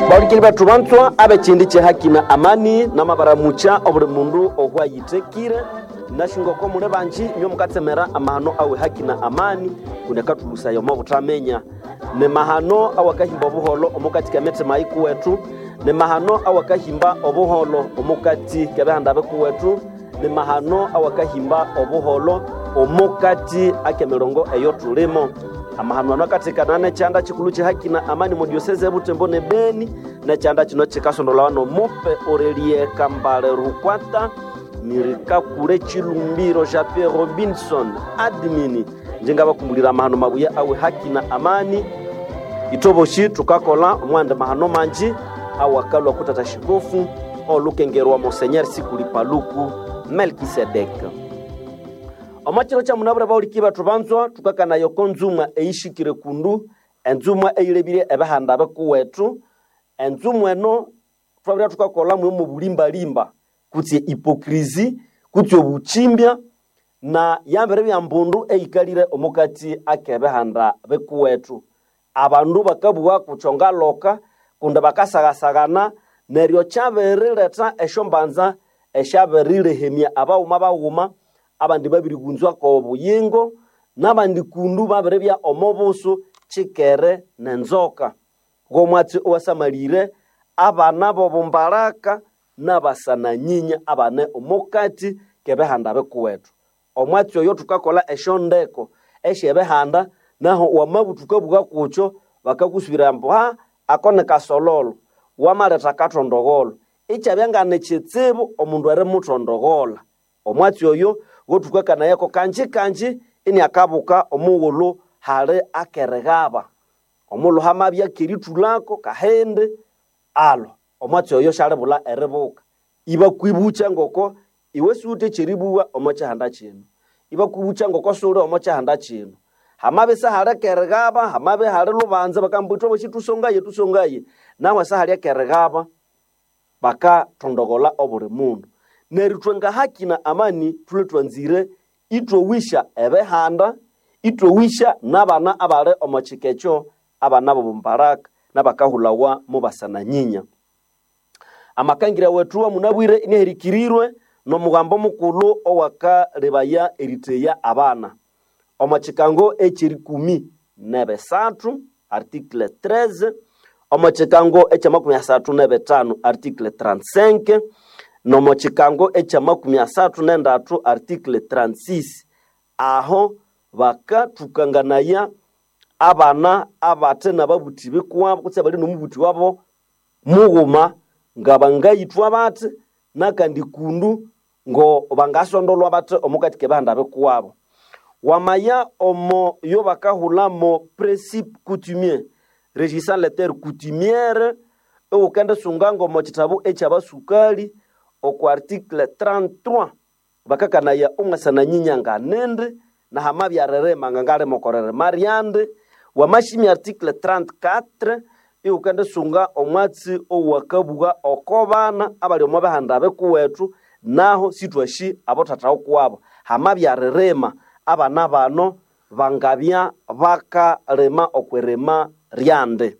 Baurikiri batubanzwa abechindi che haki na amani na mabaramucha obuli mundu ohwa yitekire nashingo ko mune banji nyo mukatsemera amahano awe haki na amani kunekatulusa yo mabutamenya ne mahano awakahimba obuholo omukati kamete maiku wetu ne mahano awakahimba obuholo omukati kabanda beku wetu ne mahano awakahimba obuholo omukati akemerongo eyo tulimo amahano anakatekanane chanda chikulu che haki na amani mu diocese ya Butembo ne Beni na chanda chino chikasondola wano mope orelie kambale rukwata mirika kure chilumbiro Jape Robinson admini njenga bakumbulira amahano mabuya awe haki na amani itoboshi tukakola mwande mahano manji awakalwa kutata shikofu olukengerwa Monseigneur Sikulipaluku Melkisedek. Omachiro cha munabura bauliki batubanzwa tukakana yoko nzuma eishikire kundu enzuma eirebire ebahanda bekuwetu enzuma eno twabira tukakola mu bulimba limba kuti hipokrizi kuti obuchimbya na yambere byambundu eikalire omukati akebehanda bekuwetu abandu bakabuwa kuchonga loka kunda bakasagasagana neryo chaberireta eshombanza eshaberire hemia abawuma bawuma abandi babiri gunzwa ko buyingo nabandi kundu baberebya omobusu chikere nenzoka gomwati owasamalire abana bobumbaraka nabasana nyinya abane omukati kebehanda bekuwetu omwati oyo tukakola eshondeko eshebehanda naho wamabutuka buga kucho bakakusubira mbo akone kasololo wamareta katondogolo ichabyenga nechitsibu omundu are mutondogola omwati oyo wotukakana yako kanji ini akabuka omuwolo hale akeregaba omulo hamabya kiritulako kahende alo omwati oyo shalebula erebuka iba kwibucha ngoko iwe sute chiribuwa omachahanda chino iba kwibucha ngoko sura omachahanda chino hamabe sahara keregaba hamabe hale lubanza bakambutwa tusongaye nawe sahara keregaba baka tondogola obure mundu neritwenga haki na amani tuletwanzire itwowisha ebehanda itwowisha nabana abale omachikecho abana bobumbaraka nabakahulawa mubasana nyinya amakangira wetu wa munabwire ineherikirirwe no mugambo mukulu owaka lebaya eriteya abana omachikango echiri 13 article 13 omachikango echa 35 article 35 nomo chikango echa 33 article 36 aho baka tukanganaya abana abate nababuti bikuwabo kutse bali nomubuti wabo muguma ngabangayitwa bate nakandi kundu ngo bangasondolwa bate omukati kebanda bekuwabo wamaya omo yo bakahulamo principe coutumier régissant les terres coutumières okanda sungango mo kitabu echa basukali oku article 33 bakakana ya umwasana nyinyanga nende na hamabya rerema ngangale mokorere mariande wa mashimi article 34 ukanda sunga omwatsi owakabuga okobana abali omobahanda bekuwetu naho sitwashi abotata okuwabo hamabya rerema abana bano bangabya bakalema okwerema ryande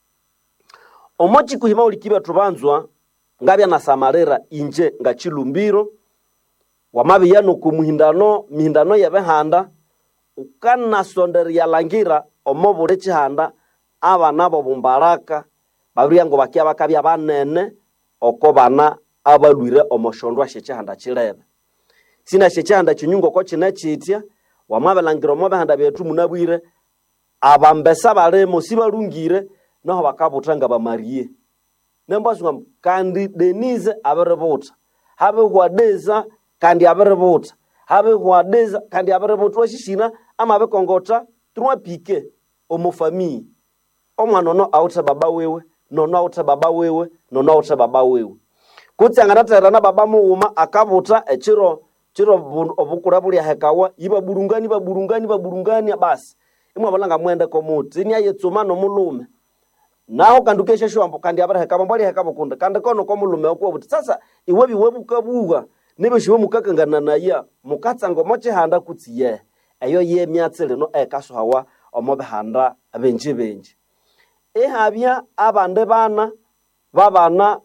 omochi kuhima ulikiba tubanzwa ngabya na samarera inje ngachilumbiro wamabiyano mihindano yabehanda ukana sonderia langira omobure chihanda abana bobumbaraka babiryango bakya bakabya banene okobana abalwire omoshondwa shechihanda chilebe sina shechihanda chinyungo ko chinachitya wamabelangira omobehanda betu munabwire abambesa balemo sibalungire naho bakabutanga bamarie nembazwa kandi Denise aberebuta habe huadeza kandi aberebuta habe huadeza kandi aberebuta washishina ama bekongota trwa pike omo famille omwana no auta baba wewe nono auta baba wewe nono auta baba wewe kutsangana na baba muuma akabuta echiro obukura buli hekawa iba burungani basi imwe balanga mwende komuti ni ayetsuma no mulume naho kandukeshe shwambo kandi abaraheka bambali heka bukunda kandi kono ko mulume okwo buti sasa iwebi webukabuga nibe shiwe mukakangana naya mukatsango moche handa kutsiye eyo ye myatsele no ekaso hawa omobe handa benji ehabya abande bana babana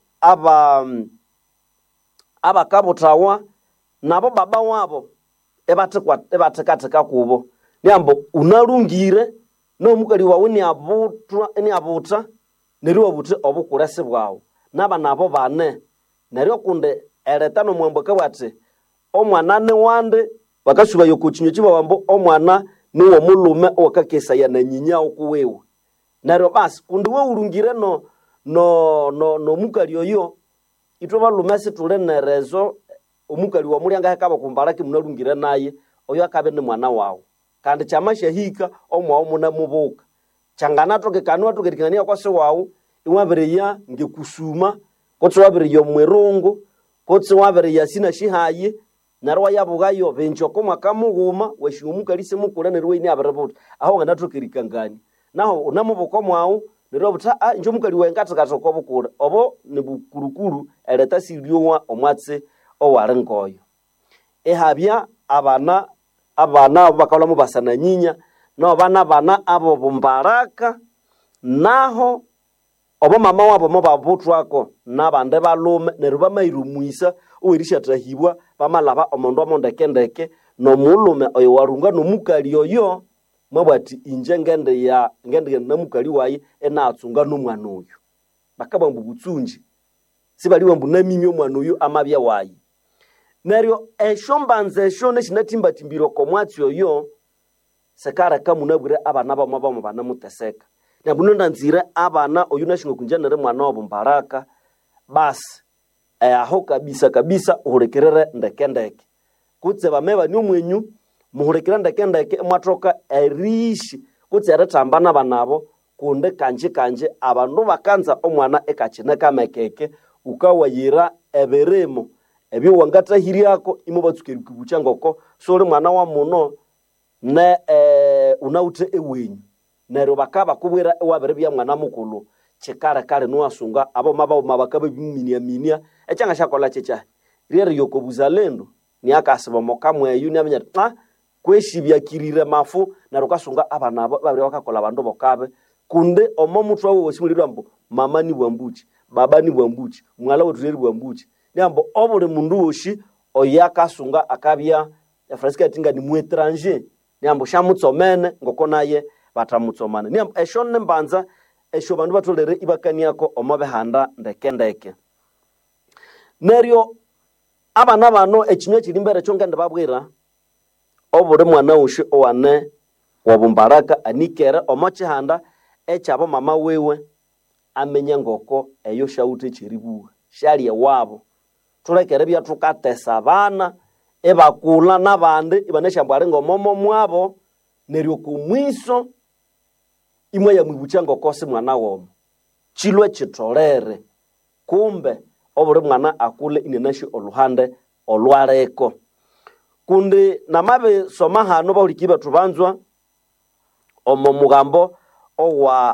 abakabutawa nabo baba wabo ebatekatheka kubo niambo unalungire nomukali wawe ni abuta neryo wabuthi obukulesi bwawo naba nabo bane neryo kunde eretano mwamboka bwati omwana ne wande bakashuba yokuchinyo kibawambo omwana niwo mulume okakesa ya nanyinya okuwewe neryo basi kundi we ulungire no mukali oyo itwe balume situle nerezo omukali wa mulyanga hakaba kumbalaki munalungire naye oyo akabe ni mwana wawo kandi chamashahika omwawo muna mubuka changanatoke kanwa tuketikania kwase wawo iwabere ya ngekusuma kotse wabere yo mwerungu kotse wabere ya sina shihaye narwa yabugayo benchoko makamuguma weshumukali mukule nerwe ni abarebuta aho nganatukirikangani naho unamubuko mwawo nerwo buta njo mukali wengata katoko bukura obo ni bukurukuru eleta siriowa omwatse owarengoyo ehabya abana bakala mubasana nyinya no bana abo bumbaraka naho obo mama wabo mobabutwako nabande balume neruba mairumuisa owerisha trahibwa bamalaba omondo mondekendeke no mulume oyo warunga no mukali oyo mabati inje ngende na mukali wayi enatsunga no mwana oyo bakabambu butsunji sibaliwe mbuna mimyo mwana oyo amabya wayi neryo eshombanze eshone shinatimba timbiro komwatsi oyo sekara kamunabure abana bamwe bana muteseka nabuno ndanzire abana oyo nashinga kunjanere mwana wabo mbaraka basi aho kabisa uhurekerere ndekendeke kutse bameba ni omwenyu muhurekera ndekendeke mwatoka erishi kutse aratambana banabo kunde kanje abandu bakanza omwana ekachineka mekeke ukawayira eberemo ebyo wangatahiriako imo batsukirikubucha ngoko sole mwana wa muno ne unaute ewenyu nero bakaba kubwera wabere bya mwana mukulu chekara kale no asunga abo mabakabe biminia echanga shakola checha rere yokobuzalendo ni akasiba mokamwe yuni amenya kweshibya kirire mafu nero kasunga abana babere bakakola bandu bokabe kunde omomutwa wo simulirwa mbo mama ni bwambuchi baba ni bwambuchi mwala wetu leri bwambuchi niambo obule mundu woshi oyakasunga akabya ya Francisca tinga ni muetranger niambo shamutsomene ngoko naye batamutsomana niambo eshone mbanza esho bandu batolere ibakaniako omabehanda ndekendeke neryo abana bano ekinywe kirimbere chonga ndababwira obule mwana woshi owane wabumbaraka anikere omachihanda echabo mama wewe amenya ngoko eyo shaute chiribuwa shali wabo tulekere bya tukatesa bana ebakula nabande ibaneshambware ngomomo mwabo neryo kumwiso imwe ya mwibucha ngoko si mwana womo chilwe chitolere kumbe obure mwana akule inenashi oluhande olwareko kundi namabe soma hano bahulikiba tubanzwa omugambo owa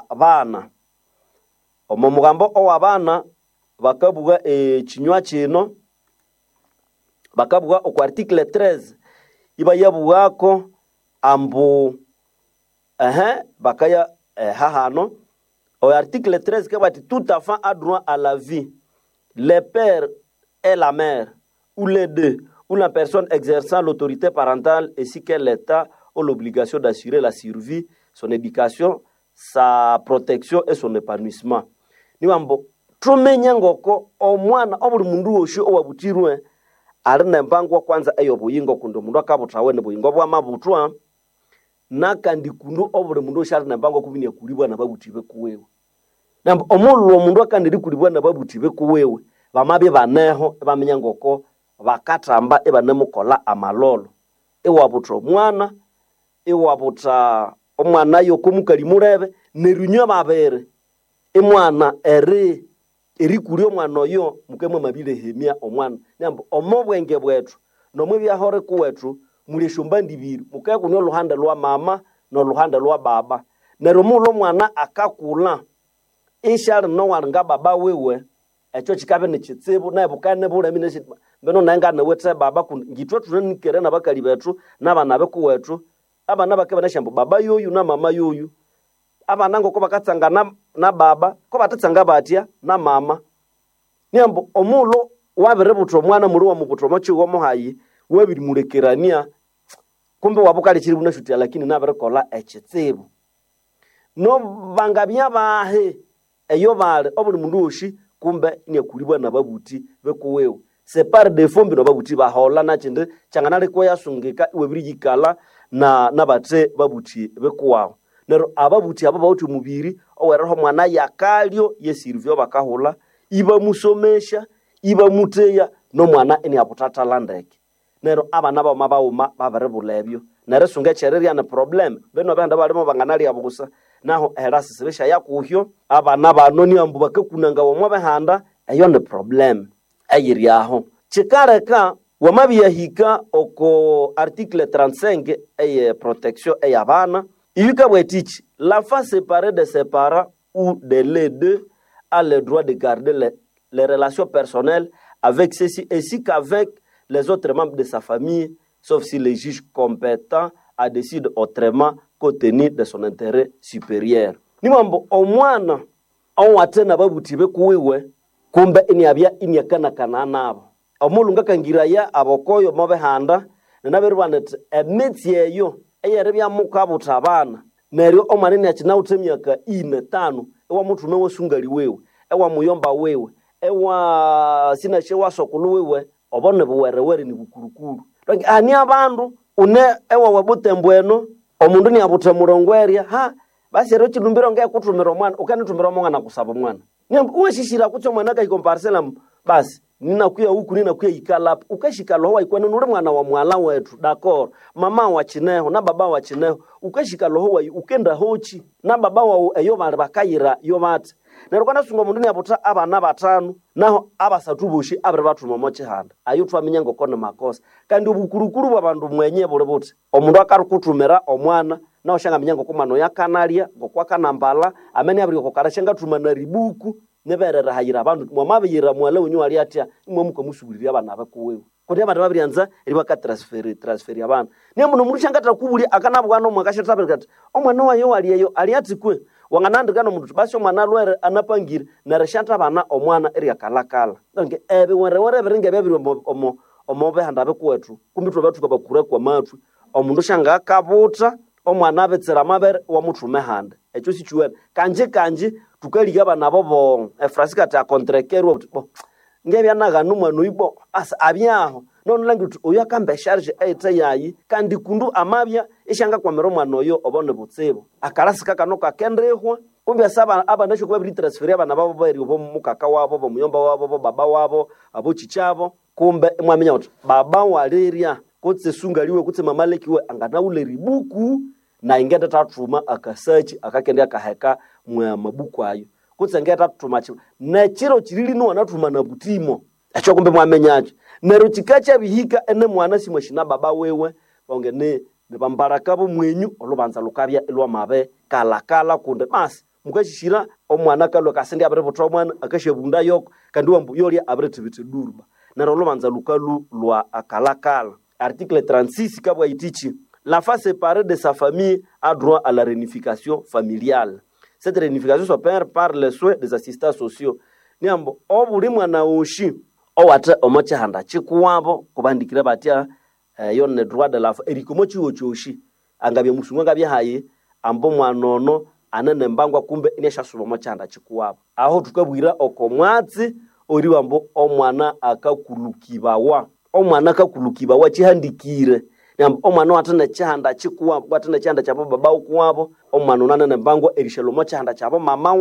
bana bakabuga chinywa chino bakabuga ku article 13 iba yabuwako ambu bakaya hahano au article 13 kabati tout enfant a droit à la vie le père et la mère ou les deux ou la personne exerçant l'autorité parentale ainsi que l'État ont l'obligation d'assurer la survie, son éducation, sa protection et son épanouissement. Niwambo tumenya ngoko omwana obuli mundu woshi owabutirwe arine mbangwa kwanza eyo buyingo kundo mundu akabutawe ne buyingo bwa mabutwa nakandi kundu obuli mundu oshi arine mbangwa kubinya kulibwa na babutibe kuwewe nambo omulwo mundu akandiri kulibwa na babutibe kuwewe bamabye baneho bamenya ngoko bakatamba ebanemukola amalolo ewabutra mwana ewabutra omwana yokumukali murebe nerunywa babere emwana erikuri omwana oyo mukemwe mabire hemia omwana nambo omobwenge bwetu nomwe byahore kuwetu muli shumba ndibiri mukaye kunyo luhande lwa mama no luhande lwa baba nero mulo mwana akakula ishari no wanga baba wewe echo chikabe ne chitsebo naye bukane bula mine beno nanga na wetse baba ngitwe tunikere na bakali betu nabana bekuwetu abana bakebe na shambo baba yoyu na mama yoyu abana ngoko bakatsanga na baba ko batatsanga batya na mama niambo omulo wabere buto mwana muri wa mubuto mochi wo muhayi wabiri murekerania kumbe wabukali chiri buna shuti lakini nabere kola echitsibu no bangabya bahe eyo bale obuli mundu oshi kumbe ni kulibwa na babuti bekuwewe separe de fombi no babuti bahola na chinde changanale ko yasungika webiri yikala na bate babuti bekuwaho nero ababuti abo bawuti mubiri owereho mwana yakalyo yesirvyo bakahula iba musomesha iba muteya no mwana eni aputata landeke nero abana ba mabauma babere bulebyo nero sunga chereria na problem beno banda balimo banganali abugusa naho herasi sebesha yakuhyo abana banoni ambu bakakunanga wo behanda eyo ne problem ayiriaho chikareka wamabiyahika oko article 35 eye protection eyabana iyuka bwetichi l'enfant séparé de ses parents ou de les deux a le droit de garder les relations personnelles avec ceux-ci ainsi qu'avec les autres membres de sa famille sauf si le juge compétent a décidé autrement compte tenu de son intérêt supérieur. Ni mambo omwana onwatena babuti bekuwiwe kumbe inyakana kananabo omulunga kangiraya abokoyo mobehanda naberwanete emiti eyo eyerebya mukabutabana neryo omanene akina utemyaka 4-5 ewa mutume wosungali wewe ewa muyomba wewe ewa sinashe wasokulu wewe obone buwerewere ni bukurukuru donc ani abandu une ewa wabutembweno omundu ni abutemurongweria ha basi rero chilumbiro ngeke kutumira omwana ukanitumira omwana kusaba omwana uweshishira kutso mwana ka comparcela basi ninakuya huku ninakuya ikala ukashikalo ho ikwana nuri mwana wa mwala wetu d'accord mama wa chineho na baba wa chineho ukashikalo ho ukenda hochi na baba wa eyo bali bakayira yo bati nerukana sunga mundu ni abuta abana batanu naho abasatubushi abere batu momoche handa ayutwa minyango kone makosa kandi ubukurukuru bwabandu mwenye bole bote omundu akarukutumira omwana na oshanga minyango komano yakanalia ngokwa kanambala amene abiri kokarashenga tumana ribuku neberera hayira abantu mwamabiyira mwale unyu ali atya imwe muko musubirira abana bakuwewe kuti abantu babiryanza eri baka transfer abana ne muno murushanga takubuli akanabwa no mwakashatabira kati omwana wayo ali ati kwe wanganandika no mundu basi omwana lwere anapangire na reshanta abana omwana eri akalakala donc ebe were beringe bebiri omobe handa bekuwetu kumbitwa batu kabakura kwa matu omundu shanga akabuta omwana abetsera mabere wa muthume handa echo sichuwe kanje tukaliga bana bobo efrasika ta contrekerwa ngebya naga numwana uyibo asa abyaho none langutu oya kambe charge ete yayi kandi kundu amabya ishanga kwa mero mwana oyo obone butsebo akalasika kanoka kendrehwa kumbe saba abanasho kwa bili transfer abana babo bari bo mukaka wabo bo muyomba wabo bo baba wabo abo chichabo kumbe mwamenya uti baba waleria kutse sungaliwe kutse mamalekiwe angana ule ribuku na ingenda tatuma akasearch akakende akaheka mwa mabuku ayo kutse ngeta tatuma chi na chiro chirili no anatuma na butimo acho kumbe mwamenyacho nero chikacha bihika ene mwana simwe shina baba wewe bongene bambaraka bo mwenyu olubanza lukabya elwa mabe kala kunde basi mukashishira omwana kalwa kasende abere botwa mwana akashebunda yoko kandi wambu yoli abere tibite durba nero olubanza lukalu lwa akala article 36 kabwa itichi l'enfant séparé de sa famille a droit à la réunification familiale. Cette réunification s'opère par les soins des assistants sociaux. Niambo obuli mwana oshi owate omocha handa chikuwabo kubandikira batya yone droit de l'enfant erikomochi ochoshi angabye musunga ngabye haye ambo mwanono anene mbangwa kumbe inesha suba mocha handa chikuwabo aho tukabwira okomwatsi ori wambo omwana akakulukibawa omwana akakulukibawa chihandikire omwana watana chanda chikuwa watana chanda chabo baba ukuwabo omwana unana nembango erishelo chanda chabo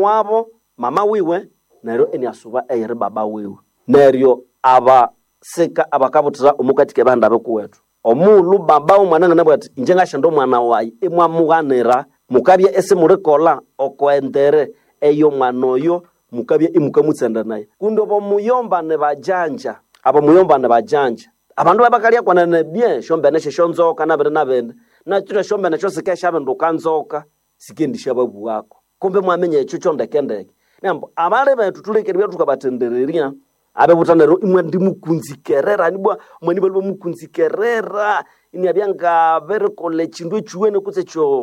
mama wiwe nero eni asuba eyere baba wiwe neryo aba seka abakabutira omukatike banda bekuwetu omulu baba omwana ngana bwati injenga shando mwana wayi emwamuganira mukabye ese murekola okoendere eyo mwanoyo mukabye imukamutsenda naye kundo bomuyomba ne bajanja abamuyomba ne bajanja abantu babakalia kwa na bien shombe na shonzoka na bende na chira shombe na chose kesha bandu kanzoka sikendisha babu wako kumbe mwamenye echo chonde kendeke nambo abale betu tulekerwa tukabatendereria abe butanero imwe ndimukunzikerera nibwa mwani balbo mukunzikerera ini abyanga vere kole chindwe chuwene kutse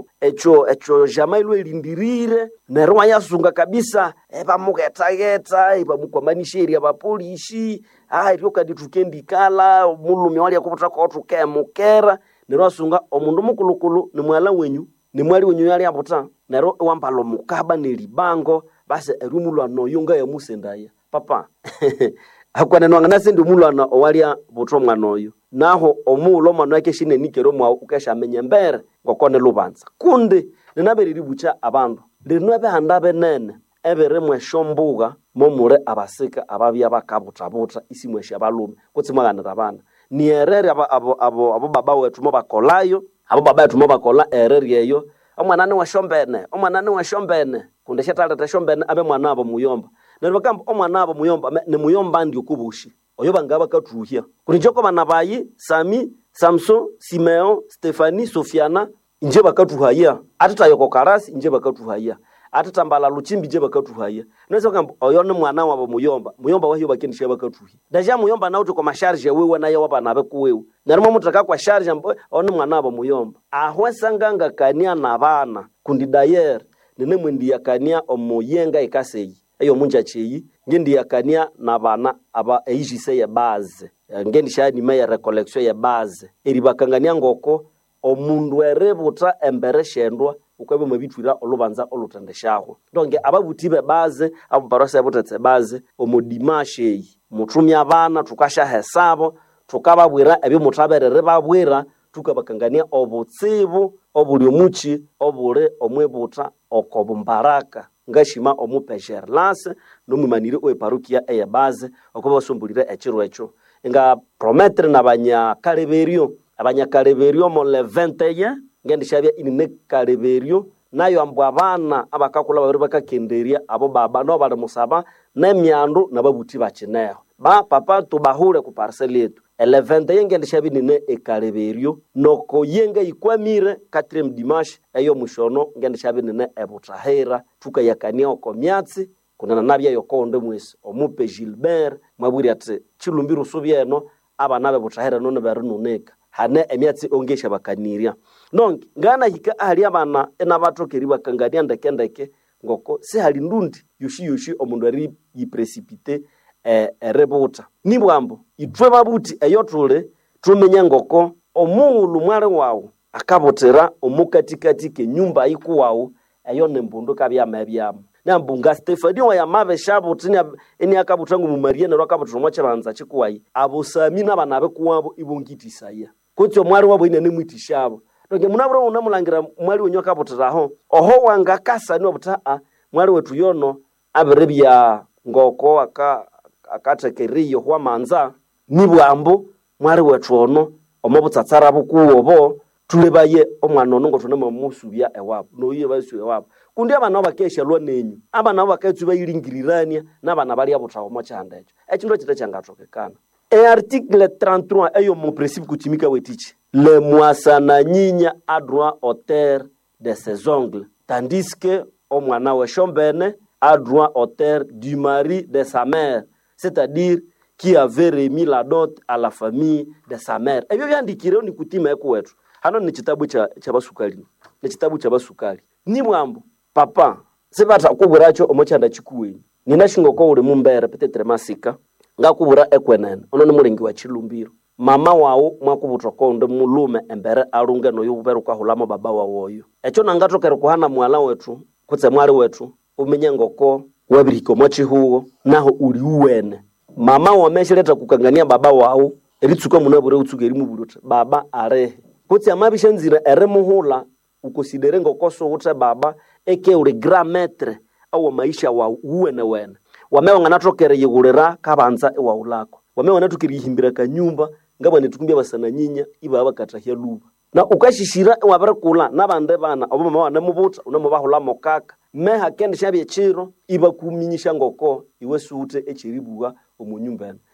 echo jamailo elindirire nero wayasunga kabisa bamuketageta bamukwamanisheria abapolisi iryo kadi tukendikala mulume wali akubuta ko tukemukera nero asunga omundu mukulukulu ni mwala wenyu ni mwali wenyu yali abuta nero wambalo mukaba nelibango base erumulwano yunga ya musendaya papa akwana nwanga sendi mulwana owalia butro mwana oyo naho omulo mwana yake shine nikero mwa ukesha menyembere ngokone lubanza kunde ninaberi ribucha abantu linwabe handabe nene ebere mweshombuga momure abasika ababya bakabutabuta isimwesha balume kutsi mwana rabana ni erere abo baba wetu mobakolayo abo baba wetu mobakola erere yeyo omwana ni washombene kunde shatala shombene abe mwana abo muyomba nerwo kamba omwana abo muyomba ne muyomba ndi okubushi oyo bangaba katuhia kunjoko bana bayi Sami Samson Simeo Stefani Sofiana nje bakatuhaya atatayo karasi nje bakatuhaya atatambala luchimbi nje bakatuhaya neza kamba oyo ne mwana wabo muyomba wahiyo bakendisha bakatuhi daja muyomba na uto kwa charge wewe nayo wabana abe kuwewe narimo mutaka kwa charge ono mwana wabo muyomba ahwesanganga kania na bana kundi dayer nene mwendi yakania omoyenga ikaseyi eyo munja cheyi ngendi yakania na bana aba ejise ya base ngendi shani meya recollection ya base eri bakangania ngoko omundu erebuta embere shendwa ukwebe mabitwira olubanza olutandeshaho donge ababutibe base abo barose abutetse base omodimashe mutumya abana tukasha hesabo tukababwira ebi mutaberere babwira tukabakangania obutsibu obuli omuchi obule omwebuta okobumbaraka ngashima omupejer lase nomumanire o parokia eya base okuba sombulire echiro echo nga promettre nabanya kaleberio mo le 21 ngendi shabya inine kaleberio nayo ambwa abana abakakula bari bakakenderia abo baba no bali musaba nemyandu nababuti bachineho ba papa tubahule ku parcelle yetu 11 ngendi shabya inine ekaleberio noko yenga ikwamire 4 dimanche eyo mushono ngendi shabya inine ebutahera tukayakania okomyatsi kunana nabya yokonde mwesi omupe Gilbert mwaburi ati chilumbiru subyeno abana bebutahera none barinuneka hane emyatsi ongesha bakaniria nonke ngana hika ali abana enabatokeri bakangania ndeke ngoko se hali ndundi yoshi omundu ari yiprecipitate erebuta nibwambo itwe babuti eyotule tumenya ngoko omulu mwale wawo akabotera omukatikati ke nyumba ikuwawo eyo nembundu kabyamebyamo nambunga Stefani wa yamabe shabutina eni akabutangu mu Mariana rwakabutura mwachabanza chikuwayi abo Sami nabana bekuwabo ibongitisaya kuti omwali wabo ine nemwitishabo nge munabro unamulangira mwali wenyoka butiraho oho wanga kasa ni obuta mwali wetu yono aberebya ngoko akatekeriyo kwa manza nibwambo mwali wetu ono omobutsatsara bukuwobo tulebaye omwana ono ngotone musubya ewabo noyiye basu ewabo kundi abana bakesha lwanenyu abana baketsu bayilingirirania nabana bali abutawo mochandecho echindo chite changatokekana article 33 eyo mon principe kutimika wetichi le moissana nyinya a droit au terre de ses ongles tandis que omwana we shombene a droit au terre du mari de sa mère c'est-à-dire qui avait remis la dot à la famille de sa mère ebyo byandikire ni kutima ekwetu hano ni kitabu cha basukali ni kitabu cha basukali ni mwambo papa sebata kuburacho omochanda chikuweni ninashingo ko uri mumbere petetre masika ngakubura ekwenene ono ni mulingi wa chilumbiro mama wawo mwakubutokonde mulume embere alunge no yuberuka hulamo baba wawoyo echo nangatokere kuhana mwala wetu kutse mwali wetu umenye ngoko wabiriko mochihuo naho uli uwene mama wamesheleta kukangania baba wawo eritsuka munabure utsuke rimuburuta baba arehe kutse amabishanzira ere muhula ukosidere ngoko so ute baba eke uri grametre awo maisha wa uwene wene wamewa nganatokere yigurira kabanza ewa ulako wamewa natukiri himbira kanyumba ngaba netukumbia basana nyinya iba bakatahya luba na ukashishira wabere kula nabande bana obo mama wana mubuta unamubahula mokaka meha kende shabye chiro iba kuminyisha ngoko iwe suute echiribuwa omunyumbana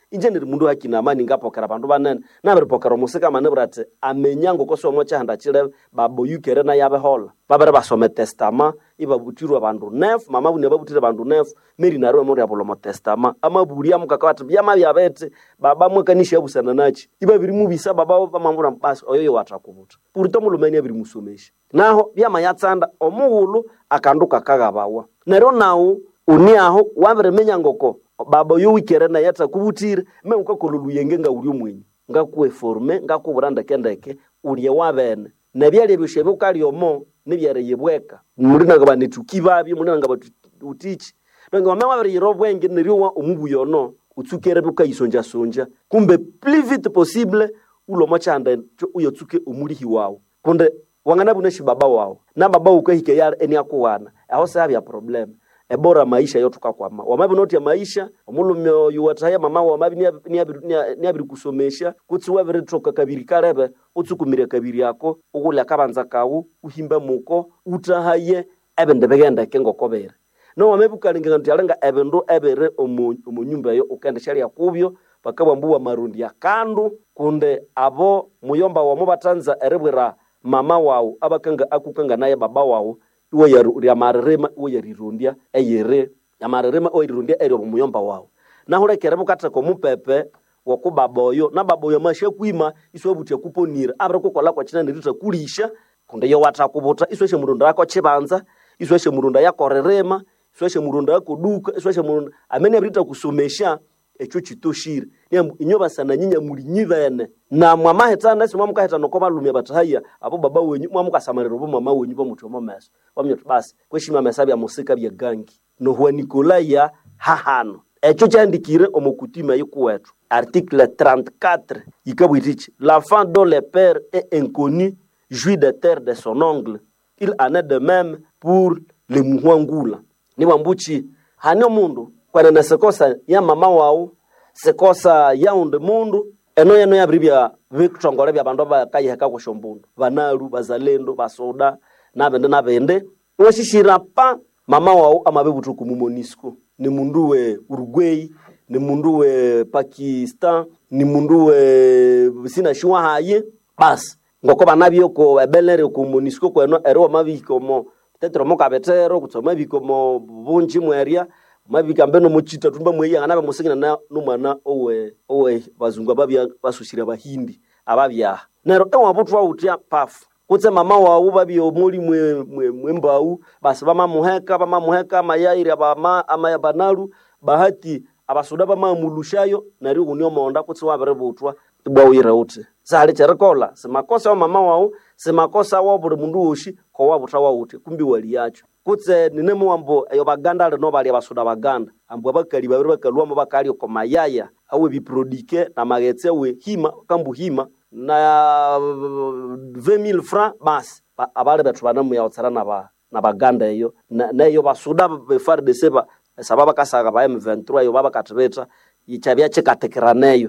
inje ndiri mundu hakina amani ngapokera bandu banene nabiripokera musika mane brate amenyango kosomo chahanda chile babo yukere na yabe hola babere basome testament ibabutirwa bandu nef mama bune babutire bandu nef meri narwe muri abolomo testament amaburia mukakawati byama byabete baba mwakanisha yabusana nachi ibabiri mubisa baba bamambura basi oyoyo watakubuta purito mulumeni abiri musomesha naho byama yatsanda omuhulu akanduka kagabawa nero nawo uni aho wabere menyangoko baba yo wikere na yata kubutire me ukakoluluyenge nga uri umwenyi nga kuwe forme nga kuburanda kendeke uriye wabene nabyali bishebe ukali omo nibyare yebweka muri nagaba nitukibabi muri nagaba utichi donc wame wabere yirobwenge niriwa umubuyono utsukere bukayisonja sonja kumbe plus vite possible ulo machanda uyo tsuke umurihi wawo kunde wangana buneshi baba wawo na baba ukahike yar eni akuwana aho sabi ya problem ebora maisha yotuka kwa wamabi noti ya maisha omulume yuwataya mama wamabi ni abiri kusomesha kutsi wabere troka kabiri karebe utsukumire kabiri yako ukula kabanza kawu uhimba muko utahaye ebende begenda kengo kobere no wamabi kalinga ntialenga ebendo ebere omunyumba yo ukende shali yakubyo bakabambuwa marundi ya kandu kunde abo muyomba wa mubatanza erebwera mama wawo abakanga akukanga naye baba wawo iwe ya marerema iwe ya rirundia eyere ya marerema o rirundia eri omuyomba wawo nahore kerebo katako mupepe wokubaboyo na baboyo mashe kuima iswe butia kuponira abere kukola kwa china ndirita kulisha kunde yo watakubuta iswe murunda yako chibanza iswe murunda yako rerema iswe murunda yako duka iswe murunda amene abrita kusomesha echo chitoshire inyoba sana nyinya muri nyivene na mwama hetana si mwamuka hetano ko balumya batahaya abo baba wenyu mwamuka samarero bo mama wenyu bo mutu momeso wamnyoto basi kweshima mesabi ya musika bya gangi no huwa Nikolaya hahano echo chandikire omukutima yikuwetu article 34 ikabwitichi l'enfant dont le père est inconnu jouit des terres de son oncle il en est de même pour le muhwangula ni wambuchi hanyo mundu kwa na sekosa ya mama wao sekosa ya unde mundu eno ya bribya vikutongole bya bandu bakayiheka ko shombundu banaru bazalendo basoda nabende washishira pa mama wao amabebutuku mu Monisco ni mundu we Uruguay ni mundu we Pakistan ni mundu we sina shwa haye bas ngoko banabyo ko ebelere ku Monisco ko eno ero mabiko mo tetro mo kabetero kutsoma biko mo bunji mweria mabika mbeno muchita tumba mweya nganabe musikina na numana owe bazungu babya basushira bahindi ababya nero ewa butwa utia pafu kutse mama wawo babyo muri mwembau basi bamamuheka mayairi abama amaya banaru bahati abasuda bamamulushayo nari unyo monda kutse wabere butwa bwawira uti sale cherekola semakosa mama wawo semakosa wo buri mundu woshi ko wabuta wawuti kumbi wali yacho kutse ninemo wambo ayo baganda no bali abasuda baganda ambo bakali babiri bakalwamo bakali ko mayaya awe biprodike na magetse we hima kambu hima na 20000 francs bas abale batubana mu yaotsara na baganda iyo na iyo basuda be FARDC ba sababa kasaga ba M23 yo baba katibeta ichabya chekatekeraneyo